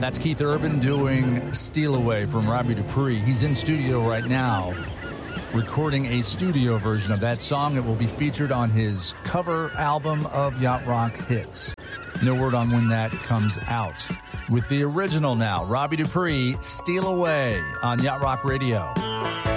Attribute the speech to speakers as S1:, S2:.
S1: That's Keith Urban doing Steal Away from Robbie Dupree. He's in studio right now recording a studio version of that song. It will be featured on his cover album of Yacht Rock Hits. No word on when that comes out. With the original now, Robbie Dupree, Steal Away on Yacht Rock Radio.